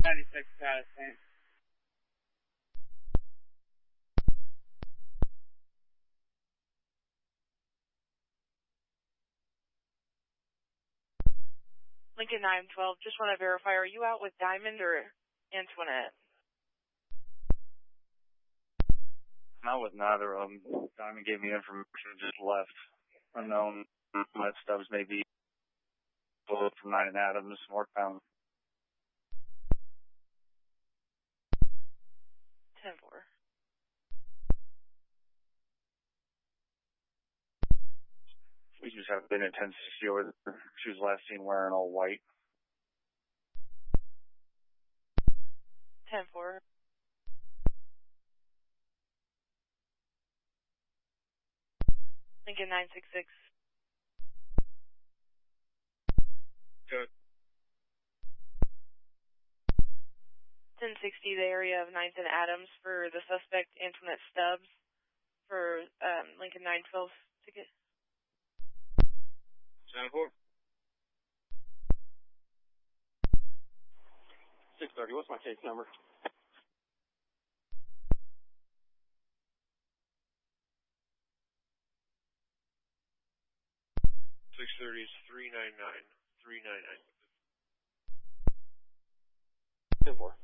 96 Patterson. Lincoln 912, just want to verify, are you out with Diamond or Antoinette? Not with neither of them. Diamond gave me information, just left. Unknown. That Stubbs may be from 9 and Adams, northbound. 10-4. We just haven't been at 1060 over there. She was last seen wearing all white. 10-4. Lincoln 966. Good. 1060, the area of 9th and Adams for the suspect, Antoinette Stubbs, for Lincoln 912 ticket. 10-4. 630, what's my case number? 630 is 399. 399. 10-4.